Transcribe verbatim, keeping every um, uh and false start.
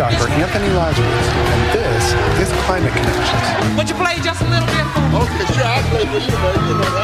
Doctor Anthony Rogers, and this is Climate Connections. Would you play just a little bit for me? Okay, sure, I'll play for you, man. You know that.